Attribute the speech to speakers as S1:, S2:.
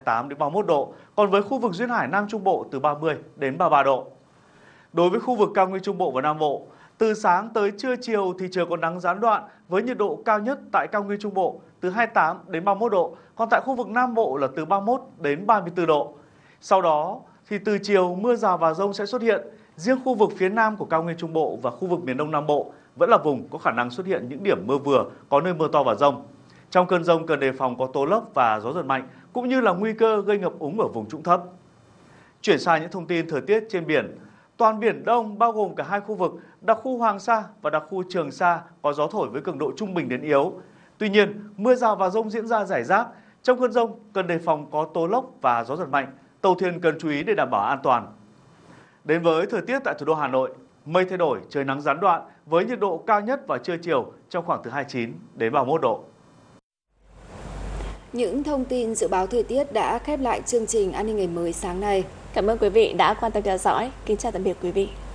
S1: 28 đến 31 độ, còn với khu vực duyên hải Nam Trung Bộ từ 30 đến 33 độ. Đối với khu vực cao nguyên Trung Bộ và Nam Bộ, từ sáng tới trưa chiều thì trời có nắng gián đoạn với nhiệt độ cao nhất tại cao nguyên Trung Bộ từ 28 đến 31 độ, còn tại khu vực Nam Bộ là từ 31 đến 34 độ. Sau đó thì từ chiều mưa rào và dông sẽ xuất hiện, riêng khu vực phía Nam của cao nguyên Trung Bộ và khu vực miền Đông Nam Bộ vẫn là vùng có khả năng xuất hiện những điểm mưa vừa, có nơi mưa to và dông. Trong cơn dông cần đề phòng có tố lốc và gió giật mạnh, cũng như là nguy cơ gây ngập úng ở vùng trũng thấp. Chuyển sang những thông tin thời tiết trên biển. Toàn Biển Đông bao gồm cả hai khu vực đặc khu Hoàng Sa và đặc khu Trường Sa có gió thổi với cường độ trung bình đến yếu. Tuy nhiên, mưa rào và dông diễn ra rải rác. Trong cơn dông cần đề phòng có tố lốc và gió giật mạnh. Tàu thuyền cần chú ý để đảm bảo an toàn. Đến với thời tiết tại thủ đô Hà Nội, mây thay đổi, trời nắng gián đoạn với nhiệt độ cao nhất vào trưa chiều trong khoảng từ 29 đến 31 độ.
S2: Những thông tin dự báo thời tiết đã khép lại chương trình An ninh ngày mới sáng nay.
S3: Cảm ơn quý vị đã quan tâm theo dõi. Kính chào tạm biệt quý vị.